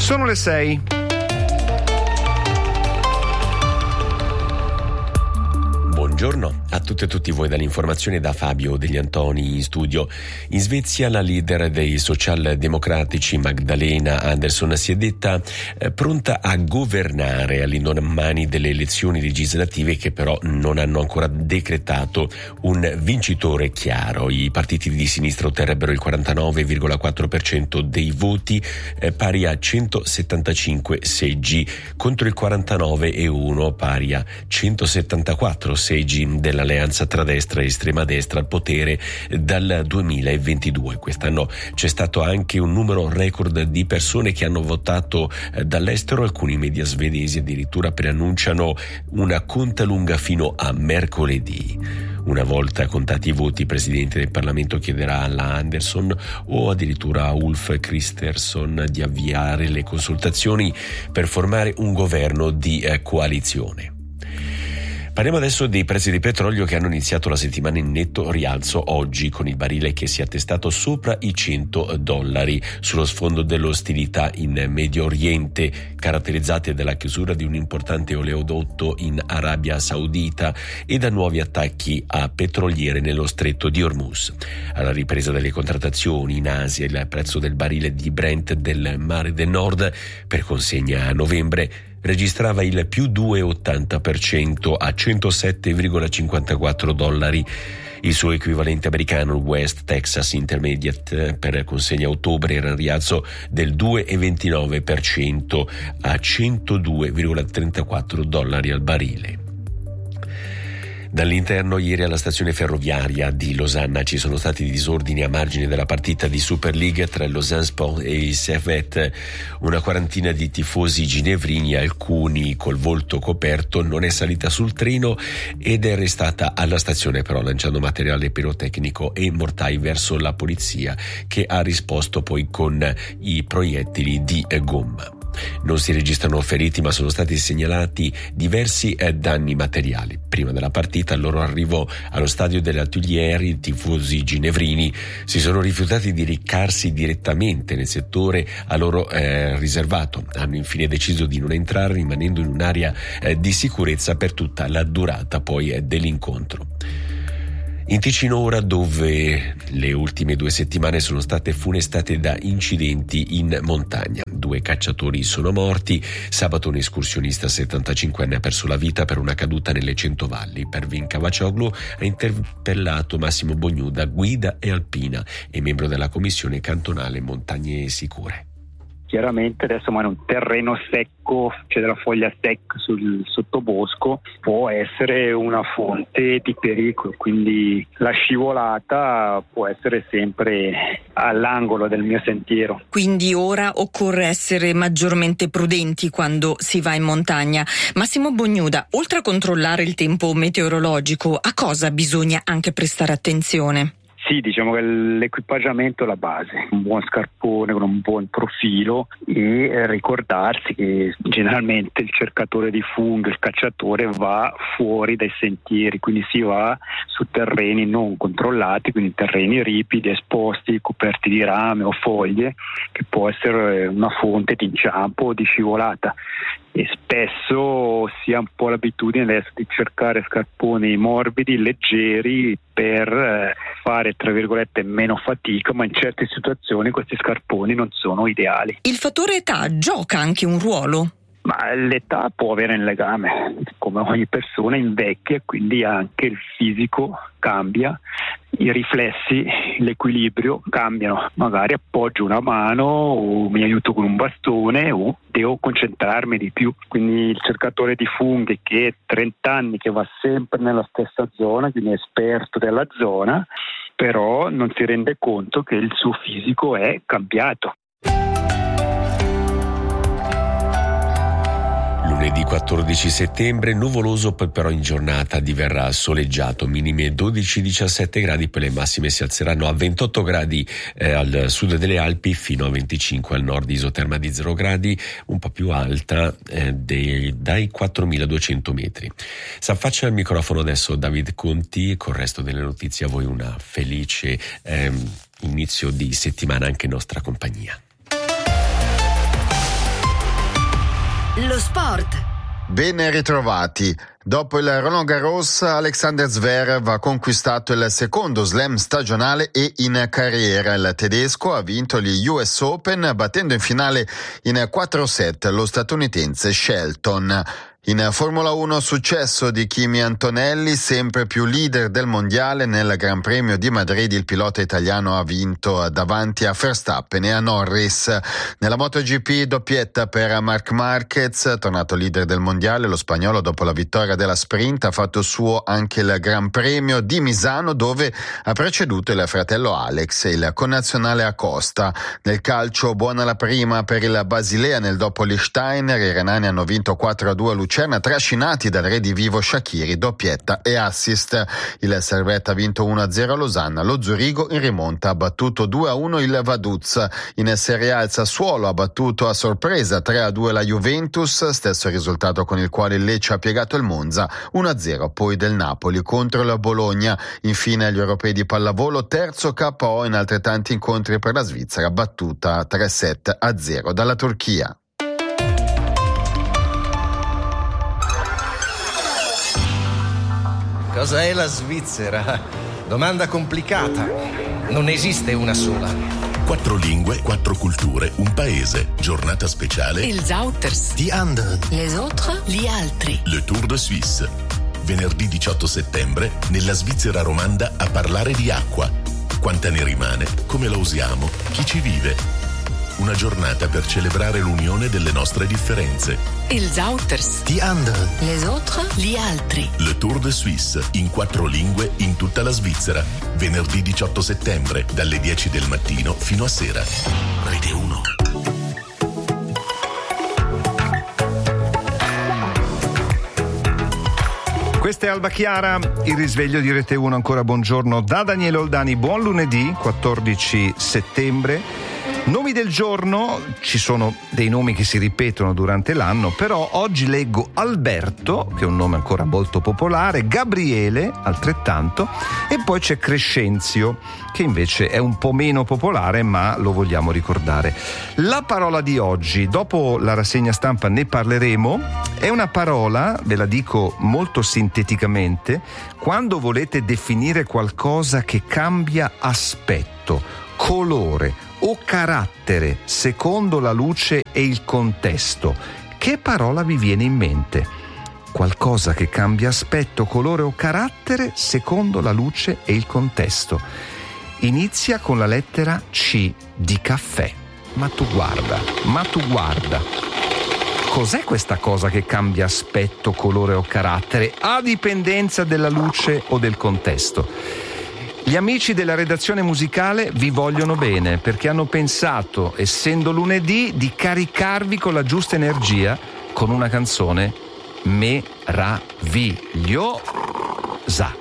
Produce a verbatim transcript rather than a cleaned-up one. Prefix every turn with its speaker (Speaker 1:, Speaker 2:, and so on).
Speaker 1: Sono le sei.
Speaker 2: Buongiorno a tutte e tutti voi dall'informazione da Fabio Degli Antoni in studio. In Svezia la leader dei socialdemocratici Magdalena Andersson si è detta eh, pronta a governare all'indomani delle elezioni legislative che però non hanno ancora decretato un vincitore chiaro. I partiti di sinistra otterrebbero il quarantanove virgola quattro per cento dei voti, eh, pari a centosettantacinque seggi, contro il quarantanove virgola uno pari a centosettantaquattro seggi dell'alleanza tra destra e estrema destra al potere dal duemilaventidue. Quest'anno c'è stato anche un numero record di persone che hanno votato dall'estero. Alcuni media svedesi addirittura preannunciano una conta lunga fino a mercoledì. Una volta contati i voti, il Presidente del Parlamento chiederà alla Andersson o addirittura a Ulf Kristersson di avviare le consultazioni per formare un governo di eh, coalizione. Parliamo adesso dei prezzi del petrolio che hanno iniziato la settimana in netto rialzo oggi, con il barile che si è attestato sopra i cento dollari sullo sfondo delle ostilità in Medio Oriente, caratterizzate dalla chiusura di un importante oleodotto in Arabia Saudita e da nuovi attacchi a petroliere nello stretto di Hormuz. Alla ripresa delle contrattazioni in Asia, il prezzo del barile di Brent del Mare del Nord per consegna a novembre registrava il più due virgola ottanta per cento a centosette virgola cinquantaquattro dollari. Il suo equivalente americano, il West Texas Intermediate, per consegna a ottobre era in rialzo del due virgola ventinove per cento a centodue virgola trentaquattro dollari al barile. Dall'interno, ieri alla stazione ferroviaria di Losanna ci sono stati disordini a margine della partita di Super League tra il Lausanne Sport e il Servette. Una quarantina di tifosi ginevrini, alcuni col volto coperto, non è salita sul treno ed è restata alla stazione però lanciando materiale pirotecnico e mortai verso la polizia, che ha risposto poi con i proiettili di gomma. Non si registrano feriti, ma sono stati segnalati diversi eh, danni materiali. Prima della partita, al loro arrivo allo stadio delle Tuileries, i tifosi ginevrini si sono rifiutati di recarsi direttamente nel settore a loro eh, riservato. Hanno infine deciso di non entrare, rimanendo in un'area eh, di sicurezza per tutta la durata poi eh, dell'incontro. In Ticino ora, dove le ultime due settimane sono state funestate da incidenti in montagna. Due cacciatori sono morti. Sabato un escursionista settantacinquenne ha perso la vita per una caduta nelle Centovalli. Pervin Cavaccioglu ha interpellato Massimo Bognuda, guida e alpina e membro della commissione cantonale Montagne Sicure.
Speaker 3: Chiaramente adesso ma in un terreno secco, c'è della foglia secca sul sottobosco, può essere una fonte di pericolo, quindi la scivolata può essere sempre all'angolo del mio sentiero.
Speaker 4: Quindi ora occorre essere maggiormente prudenti quando si va in montagna. Massimo Bognuda, oltre a controllare il tempo meteorologico, a cosa bisogna anche prestare attenzione?
Speaker 3: Sì, diciamo che l'equipaggiamento è la base, un buon scarpone con un buon profilo e ricordarsi che generalmente il cercatore di funghi, il cacciatore va fuori dai sentieri, quindi si va su terreni non controllati, quindi terreni ripidi, esposti, coperti di rame o foglie, che può essere una fonte di inciampo o di scivolata. E spesso si ha un po' l'abitudine adesso di cercare scarponi morbidi, leggeri, per fare tra virgolette meno fatica, ma in certe situazioni questi scarponi non sono ideali.
Speaker 4: Il fattore età gioca anche un ruolo?
Speaker 3: Ma l'età può avere un legame, come ogni persona invecchia, quindi anche il fisico cambia, i riflessi, l'equilibrio cambiano, magari appoggio una mano o mi aiuto con un bastone o devo concentrarmi di più. Quindi il cercatore di funghi che è trenta anni che va sempre nella stessa zona, quindi è esperto della zona, però non si rende conto che il suo fisico è cambiato.
Speaker 2: Lunedì quattordici settembre, nuvoloso, poi però in giornata diverrà soleggiato, minime dodici diciassette gradi, poi le massime si alzeranno a ventotto gradi eh, al sud delle Alpi fino a venticinque al nord, isoterma di zero gradi, un po' più alta eh, dei, dai quattromiladuecento metri. S'affaccia al microfono adesso David Conti, col resto delle notizie a voi una felice eh, inizio di settimana anche in nostra compagnia.
Speaker 1: Lo sport.
Speaker 5: Ben ritrovati. Dopo il Roland Garros, Alexander Zverev ha conquistato il secondo slam stagionale e in carriera. Il tedesco ha vinto gli U S Open battendo in finale in quattro set lo statunitense Shelton. In Formula uno successo di Kimi Antonelli, sempre più leader del mondiale. Nel Gran Premio di Madrid il pilota italiano ha vinto davanti a Verstappen e a Norris. Nella MotoGP doppietta per Marc Marquez, tornato leader del mondiale. Lo spagnolo, dopo la vittoria della sprint, ha fatto suo anche il Gran Premio di Misano, dove ha preceduto il fratello Alex e il connazionale Acosta. Nel calcio buona la prima per il Basilea nel dopo Liechtenstein. I renani hanno vinto quattro a due a Lucerna, trascinati dal redivivo Shaqiri, doppietta e assist. Il Servette ha vinto uno a zero a Losanna. Lo Zurigo in rimonta ha battuto due a uno il Vaduz. In Serie A il Sassuolo ha battuto a sorpresa tre a due la Juventus, stesso risultato con il quale il Lecce ha piegato il Monza. uno a zero poi del Napoli contro la Bologna. Infine gli europei di pallavolo, terzo K O in altrettanti incontri per la Svizzera, battuta tre sette a zero dalla Turchia.
Speaker 6: Cosa è la Svizzera? Domanda complicata. Non esiste una sola.
Speaker 7: Quattro lingue, quattro culture, un paese. Giornata speciale.
Speaker 1: Ils Outers.
Speaker 7: Die anderen.
Speaker 1: Les autres. Gli altri.
Speaker 7: Le Tour de Suisse. Venerdì diciotto settembre, nella Svizzera romanda, a parlare di acqua. Quanta ne rimane? Come la usiamo? Chi ci vive? Una giornata per celebrare l'unione delle nostre differenze.
Speaker 1: Ils Outers.
Speaker 7: Die anderen.
Speaker 1: Les autres. Gli altri.
Speaker 7: Le Tour de Suisse, in quattro lingue, in tutta la Svizzera. Venerdì diciotto settembre, dalle dieci del mattino fino a sera. Rete uno.
Speaker 8: Questa è Alba Chiara, il risveglio di Rete uno. Ancora buongiorno da Daniele Oldani. Buon lunedì, quattordici settembre. Nomi del giorno, ci sono dei nomi che si ripetono durante l'anno, però oggi leggo Alberto, che è un nome ancora molto popolare, Gabriele, altrettanto, e poi c'è Crescenzio, che invece è un po' meno popolare, ma lo vogliamo ricordare. La parola di oggi, dopo la rassegna stampa ne parleremo, è una parola, ve la dico molto sinteticamente, quando volete definire qualcosa che cambia aspetto, colore o carattere secondo la luce e il contesto. Che parola vi viene in mente? Qualcosa che cambia aspetto, colore o carattere secondo la luce e il contesto. Inizia con la lettera C di caffè. Ma tu guarda, ma tu guarda. Cos'è questa cosa che cambia aspetto, colore o carattere a dipendenza della luce o del contesto? Gli amici della redazione musicale vi vogliono bene perché hanno pensato, essendo lunedì, di caricarvi con la giusta energia con una canzone meravigliosa.